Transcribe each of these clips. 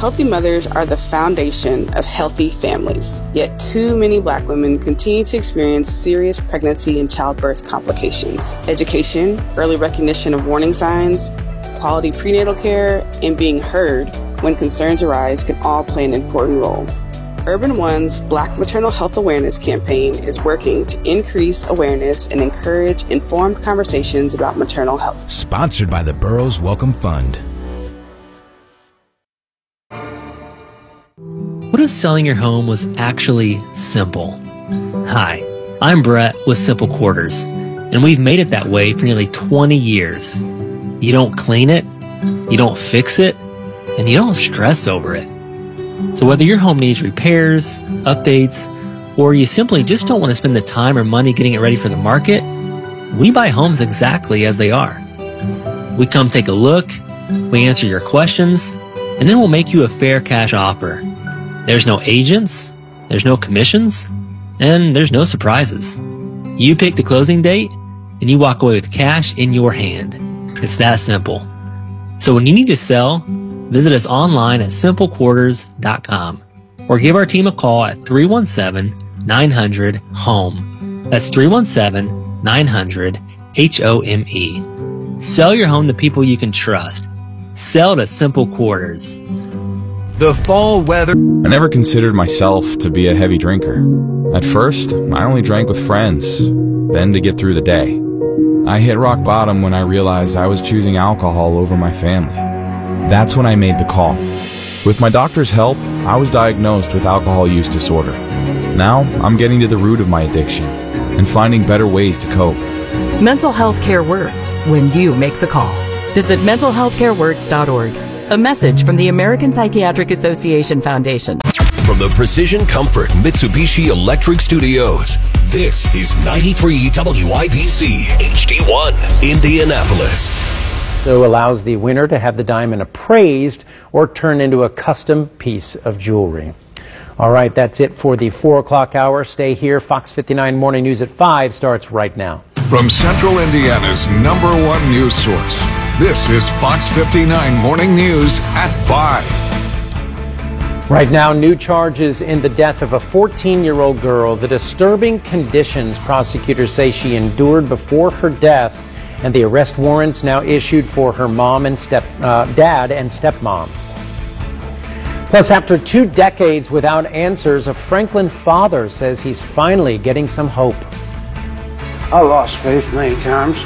Healthy mothers are the foundation of healthy families, yet too many Black women continue to experience serious pregnancy and childbirth complications. Education, early recognition of warning signs, quality prenatal care, and being heard when concerns arise can all play an important role. Urban One's Black Maternal Health Awareness campaign is working to increase awareness and encourage informed conversations about maternal health. Sponsored by the Burroughs Wellcome Fund. What if selling your home was actually simple? Hi, I'm Brett with Simple Quarters, and we've made it that way for nearly 20 years. You don't clean it, you don't fix it, and you don't stress over it. So whether your home needs repairs, updates, or you simply just don't want to spend the time or money getting it ready for the market, we buy homes exactly as they are. We come take a look, we answer your questions, and then we'll make you a fair cash offer. There's no agents, there's no commissions, and there's no surprises. You pick the closing date, and you walk away with cash in your hand. It's that simple. So when you need to sell, visit us online at simplequarters.com or give our team a call at 317-900-HOME. That's 317-900-HOME. Sell your home to people you can trust. Sell to Simple Quarters. The fall weather. I never considered myself to be a heavy drinker. At first, I only drank with friends, then to get through the day. I hit rock bottom when I realized I was choosing alcohol over my family. That's when I made the call. With my doctor's help, I was diagnosed with alcohol use disorder. Now, I'm getting to the root of my addiction and finding better ways to cope. Mental health care works when you make the call. Visit mentalhealthcareworks.org. A message from the American Psychiatric Association Foundation. From the Precision Comfort Mitsubishi Electric Studios, this is 93 WIBC HD1, Indianapolis. So allows the winner to have the diamond appraised or turned into a custom piece of jewelry. All right, that's it for the 4 o'clock hour. Stay here. Fox 59 Morning News at 5 starts right now. From Central Indiana's #1 news source, this is Fox 59 Morning News at 5. Right now, new charges in the death of a 14-year-old girl. The disturbing conditions prosecutors say she endured before her death, and the arrest warrants now issued for her mom and dad and stepmom. Plus, after 2 decades without answers, a Franklin father says he's finally getting some hope. I lost faith many times,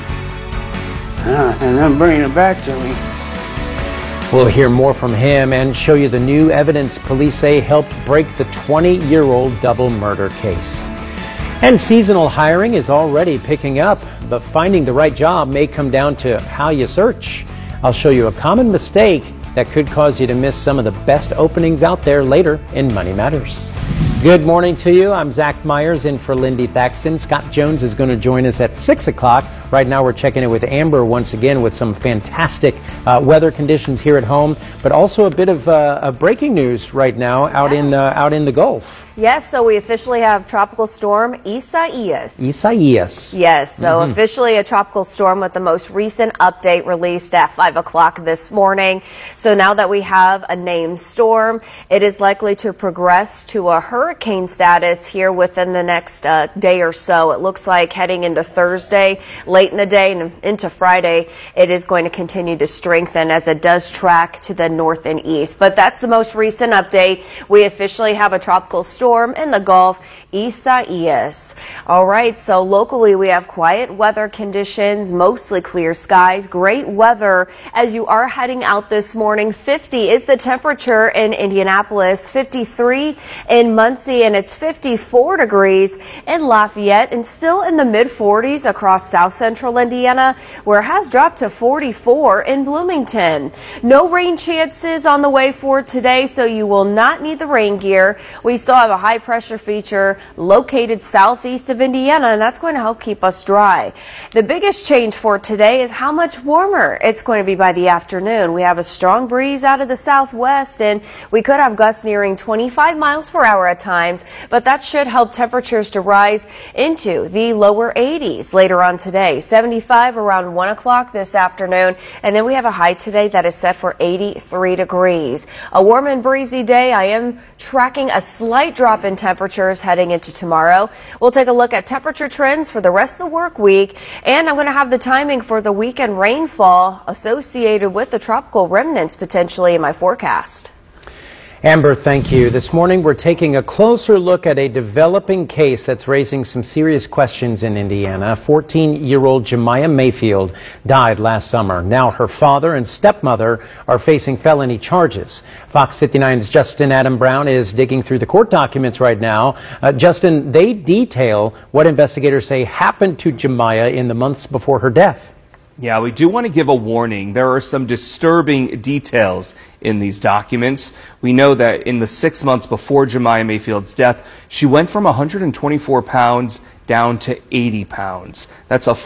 and I'm bringing it back to me. We'll hear more from him and show you the new evidence police say helped break the 20-year-old double murder case. And seasonal hiring is already picking up, but finding the right job may come down to how you search. I'll show you a common mistake that could cause you to miss some of the best openings out there later in Money Matters. Good morning to you. I'm Zach Myers in for Lindy Thaxton. Scott Jones is going to join us at 6 o'clock. Right now we're checking in with Amber once again with some fantastic weather conditions here at home, but also a bit of breaking news right now out in the Gulf. Yes, so we officially have Tropical Storm Isaias. Isaias. Yes, so officially a tropical storm with the most recent update released at 5 o'clock this morning. So now that we have a named storm, it is likely to progress to a hurricane status here within the next day or so. It looks like heading into Thursday, late in the day and into Friday, it is going to continue to strengthen as it does track to the north and east. But that's the most recent update. We officially have a tropical storm in the Gulf, Isaias. All right, so locally we have quiet weather conditions, mostly clear skies, great weather as you are heading out this morning. 50 is the temperature in Indianapolis, 53 in Muncie, and it's 54 degrees in Lafayette, and still in the mid-40s across south central Indiana, where it has dropped to 44 in Bloomington. No rain chances on the way for today, so you will not need the rain gear. We still have have a high pressure feature located southeast of Indiana, and that's going to help keep us dry. The biggest change for today is how much warmer it's going to be by the afternoon. We have a strong breeze out of the southwest, and we could have gusts nearing 25 miles per hour at times, but that should help temperatures to rise into the lower 80s later on today. 75 around 1 o'clock this afternoon, and then we have a high today that is set for 83 degrees. A warm and breezy day. I am tracking a slight drop in temperatures heading into tomorrow. We'll take a look at temperature trends for the rest of the work week, and I'm going to have the timing for the weekend rainfall associated with the tropical remnants potentially in my forecast. Amber, thank you. This morning we're taking a closer look at a developing case that's raising some serious questions in Indiana. 14-year-old Jemiah Mayfield died last summer. Now her father and stepmother are facing felony charges. Fox 59's Justin Adam Brown is digging through the court documents right now. Justin, they detail what investigators say happened to Jemiah in the months before her death. Yeah, we do want to give a warning. There are some disturbing details in these documents. We know that in the 6 months before Jemiah Mayfield's death, she went from 124 pounds down to 80 pounds. That's a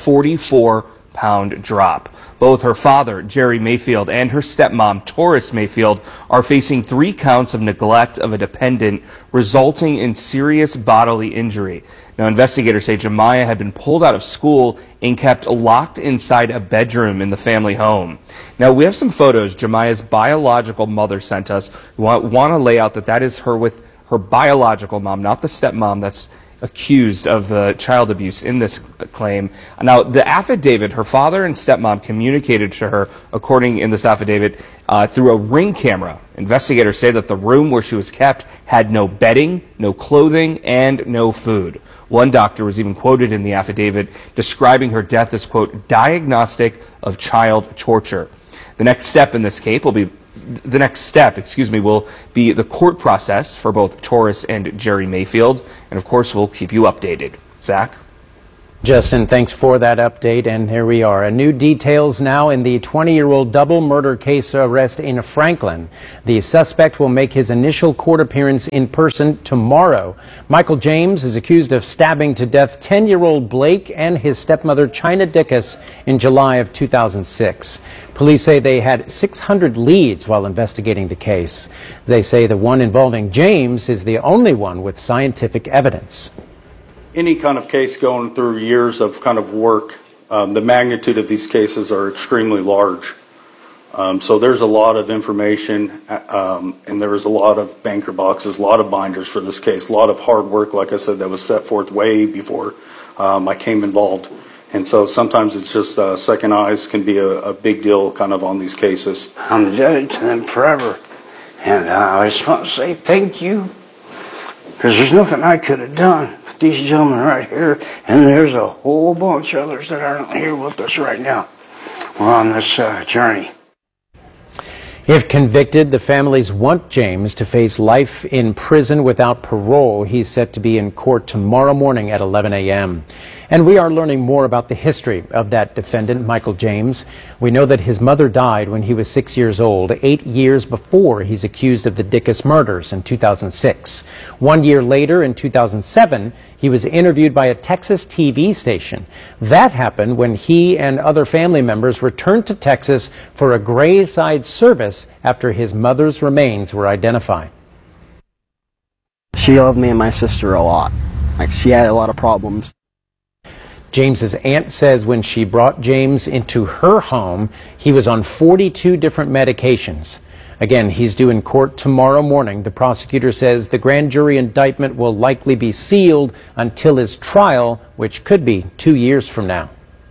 44-pound drop. Both her father, Jerry Mayfield, and her stepmom, Taurus Mayfield, are facing 3 counts of neglect of a dependent, resulting in serious bodily injury. Now, investigators say Jemiah had been pulled out of school and kept locked inside a bedroom in the family home. Now, we have some photos Jemiah's biological mother sent us. We want to lay out that is her with her biological mom, not the stepmom that's accused of the child abuse in this claim. Now, the affidavit, her father and stepmom communicated to her, according in this affidavit, through a Ring camera. Investigators say that the room where she was kept had no bedding, no clothing, and no food. One doctor was even quoted in the affidavit describing her death as, quote, diagnostic of child torture. The next step in this case will be the court process for both Taurus and Jerry Mayfield. And of course, we'll keep you updated. Zach? Justin, thanks for that update. And here we are. New details now in the 20-year-old double murder case arrest in Franklin. The suspect will make his initial court appearance in person tomorrow. Michael James is accused of stabbing to death 10-year-old Blake and his stepmother China Dickus in July of 2006. Police say they had 600 leads while investigating the case. They say the one involving James is the only one with scientific evidence. Any kind of case going through years of kind of work, the magnitude of these cases are extremely large. So there's a lot of information, and there was a lot of banker boxes, a lot of binders for this case, a lot of hard work, like I said, that was set forth way before I came involved. And so sometimes it's just second eyes can be a big deal kind of on these cases. I'm indebted to them forever. And I just want to say thank you, because there's nothing I could have done. These gentlemen right here, and there's a whole bunch of others that aren't here with us right now. We're on this journey. If convicted, the families want James to face life in prison without parole. He's set to be in court tomorrow morning at 11 a.m. And we are learning more about the history of that defendant, Michael James. We know that his mother died when he was 6 years old, 8 years before he's accused of the Dickus murders in 2006. 1 year later, in 2007, he was interviewed by a Texas TV station. That happened when he and other family members returned to Texas for a graveside service after his mother's remains were identified. She loved me and my sister a lot. Like, she had a lot of problems. James's aunt says when she brought James into her home, he was on 42 different medications. Again, he's due in court tomorrow morning. The prosecutor says the grand jury indictment will likely be sealed until his trial, which could be 2 years from now.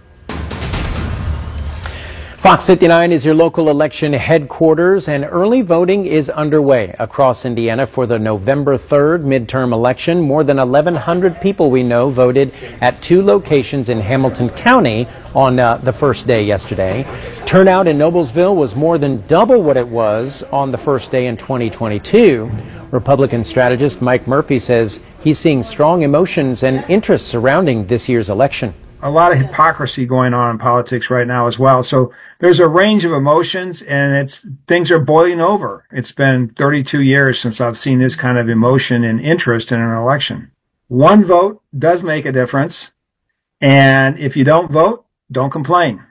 Fox 59 is your local election headquarters, and early voting is underway across Indiana for the November 3rd midterm election. More than 1,100 people we know voted at 2 locations in Hamilton County on the first day yesterday. Turnout in Noblesville was more than double what it was on the first day in 2022. Republican strategist Mike Murphy says he's seeing strong emotions and interest surrounding this year's election. a lot of hypocrisy going on in politics right now as well. So there's a range of emotions, and things are boiling over. It's been 32 years since I've seen this kind of emotion and interest in an election. One vote does make a difference, and if you don't vote, don't complain.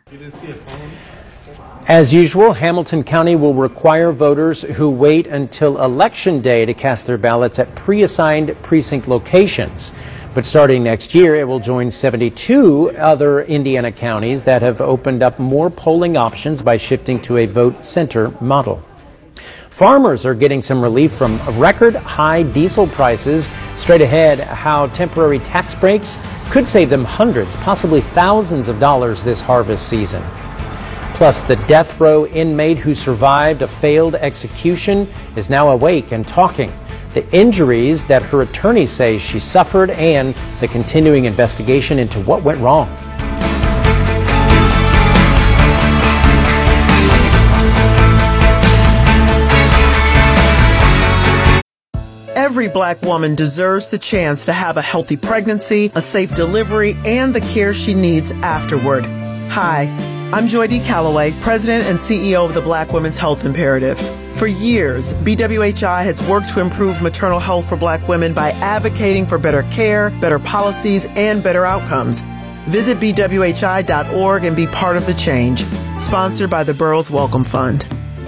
As usual, Hamilton County will require voters who wait until Election Day to cast their ballots at pre-assigned precinct locations. But starting next year, it will join 72 other Indiana counties that have opened up more polling options by shifting to a vote center model. Farmers are getting some relief from record high diesel prices. Straight ahead, how temporary tax breaks could save them hundreds, possibly thousands of dollars this harvest season. Plus, the death row inmate who survived a failed execution is now awake and talking. The injuries that her attorneys say she suffered and the continuing investigation into what went wrong. Every Black woman deserves the chance to have a healthy pregnancy, a safe delivery, and the care she needs afterward. Hi, I'm Joy D. Calloway, President and CEO of the Black Women's Health Imperative. For years, BWHI has worked to improve maternal health for Black women by advocating for better care, better policies, and better outcomes. Visit BWHI.org and be part of the change. Sponsored by the Burroughs Wellcome Fund.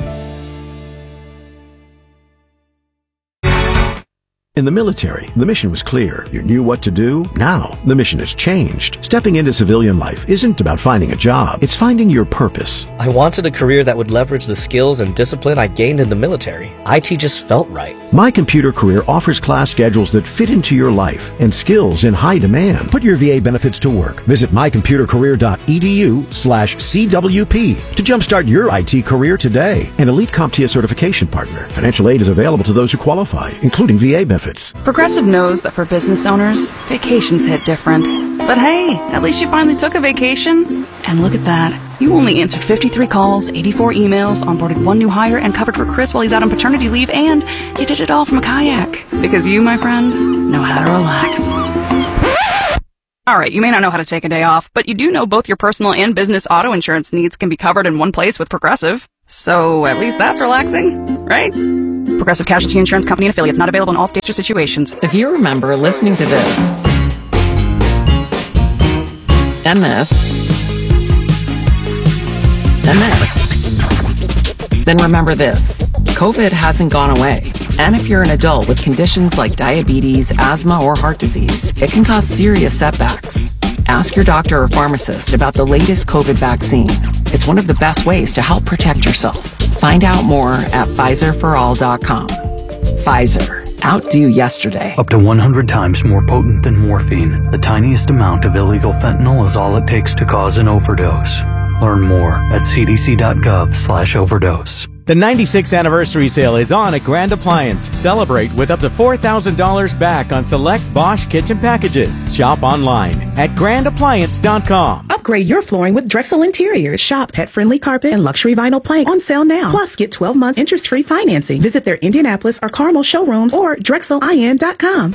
In the military, the mission was clear. You knew what to do. Now, the mission has changed. Stepping into civilian life isn't about finding a job. It's finding your purpose. I wanted a career that would leverage the skills and discipline I gained in the military. IT just felt right. My Computer Career offers class schedules that fit into your life and skills in high demand. Put your VA benefits to work. Visit mycomputercareer.edu/CWP to jumpstart your IT career today. An elite CompTIA certification partner. Financial aid is available to those who qualify, including VA benefits. Progressive knows that for business owners, vacations hit different. But hey, at least you finally took a vacation. And look at that. You only answered 53 calls, 84 emails, onboarded one new hire, and covered for Chris while he's out on paternity leave, and you did it all from a kayak. Because you, my friend, know how to relax. Alright, you may not know how to take a day off, but you do know both your personal and business auto insurance needs can be covered in one place with Progressive. So at least that's relaxing, right? Progressive Casualty Insurance Company and affiliates, not available in all states or situations. If you remember listening to this, MS, then remember this. COVID hasn't gone away. And if you're an adult with conditions like diabetes, asthma, or heart disease, it can cause serious setbacks. Ask your doctor or pharmacist about the latest COVID vaccine. It's one of the best ways to help protect yourself. Find out more at PfizerForAll.com. Pfizer. Outdo yesterday. Up to 100 times more potent than morphine, the tiniest amount of illegal fentanyl is all it takes to cause an overdose. Learn more at cdc.gov/overdose. The 96th anniversary sale is on at Grand Appliance. Celebrate with up to $4,000 back on select Bosch kitchen packages. Shop online at grandappliance.com. Upgrade your flooring with Drexel Interiors. Shop pet-friendly carpet and luxury vinyl plank on sale now. Plus, get 12 months interest-free financing. Visit their Indianapolis or Carmel showrooms or drexelin.com.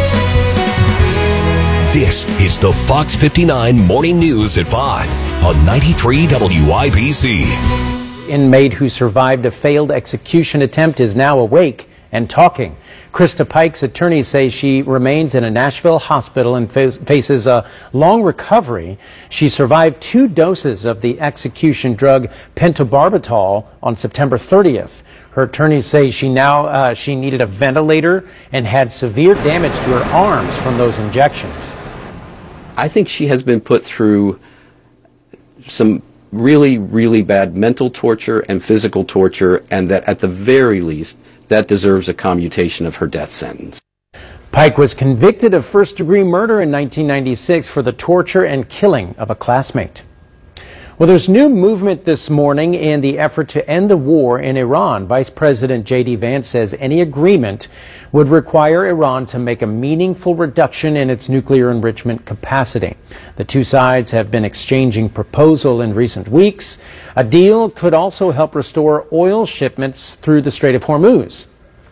This is the Fox 59 Morning News at 5 on 93 WIBC. Inmate who survived a failed execution attempt is now awake and talking. Krista Pike's attorneys say she remains in a Nashville hospital and faces a long recovery. She survived 2 doses of the execution drug pentobarbital on September 30th. Her attorneys say she needed a ventilator and had severe damage to her arms from those injections. I think she has been put through some really, really bad mental torture and physical torture, and that at the very least, that deserves a commutation of her death sentence. Pike was convicted of first-degree murder in 1996 for the torture and killing of a classmate. Well, there's new movement this morning in the effort to end the war in Iran. Vice President J.D. Vance says any agreement would require Iran to make a meaningful reduction in its nuclear enrichment capacity. The two sides have been exchanging proposals in recent weeks. A deal could also help restore oil shipments through the Strait of Hormuz.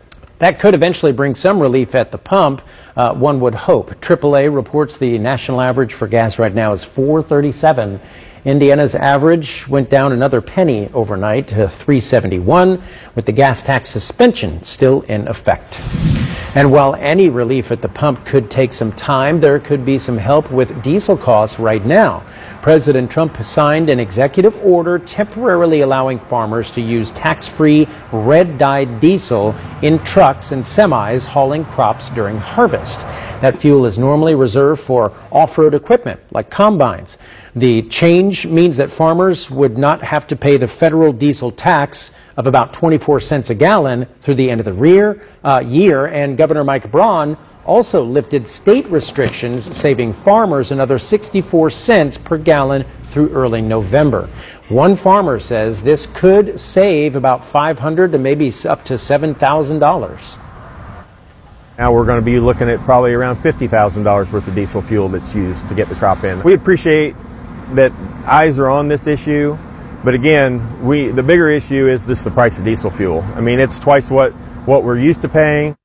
That could eventually bring some relief at the pump, one would hope. AAA reports the national average for gas right now is $4.37. Indiana's average went down another penny overnight to $3.71, with the gas tax suspension still in effect. And while any relief at the pump could take some time, there could be some help with diesel costs right now. President Trump signed an executive order temporarily allowing farmers to use tax-free red-dyed diesel in trucks and semis hauling crops during harvest. That fuel is normally reserved for off-road equipment like combines. The change means that farmers would not have to pay the federal diesel tax of about 24 cents a gallon through the end of the year, and Governor Mike Braun also lifted state restrictions, saving farmers another 64 cents per gallon through early November. One farmer says this could save about $500 to maybe up to $7,000. Now we're going to be looking at probably around $50,000 worth of diesel fuel that's used to get the crop in. We appreciate that eyes are on this issue, but again, the bigger issue is the price of diesel fuel. I mean, it's twice what we're used to paying.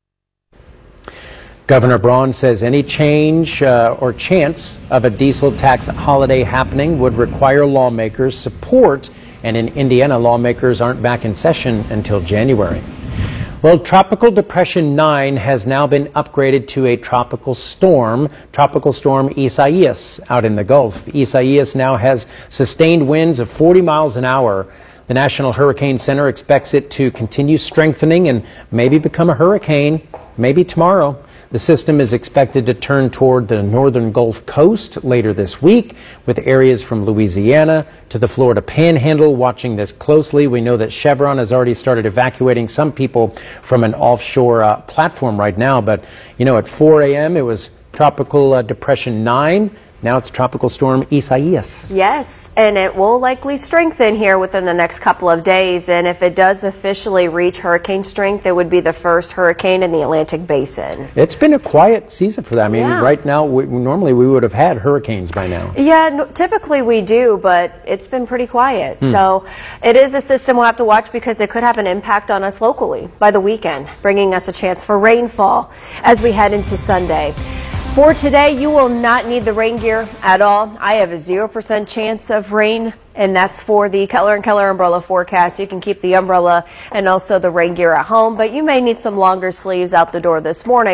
Governor Braun says any change or chance of a diesel tax holiday happening would require lawmakers' support, and in Indiana, lawmakers aren't back in session until January. Well, Tropical Depression 9 has now been upgraded to a tropical storm Isaias out in the Gulf. Isaias now has sustained winds of 40 miles an hour. The National Hurricane Center expects it to continue strengthening and maybe become a hurricane, maybe tomorrow. The system is expected to turn toward the northern Gulf Coast later this week, with areas from Louisiana to the Florida Panhandle watching this closely. We know that Chevron has already started evacuating some people from an offshore platform right now. But, you know, at 4 a.m. it was Tropical Depression 9. Now it's Tropical Storm Isaias. Yes, and it will likely strengthen here within the next couple of days. And if it does officially reach hurricane strength, it would be the first hurricane in the Atlantic Basin. It's been a quiet season for that. I mean, yeah. Right now, normally we would have had hurricanes by now. Yeah, no, typically we do, but it's been pretty quiet. So it is a system we'll have to watch because it could have an impact on us locally by the weekend, bringing us a chance for rainfall as we head into Sunday. For today, you will not need the rain gear at all. I have a 0% chance of rain, and that's for the Keller & Keller umbrella forecast. You can keep the umbrella and also the rain gear at home, but you may need some longer sleeves out the door this morning.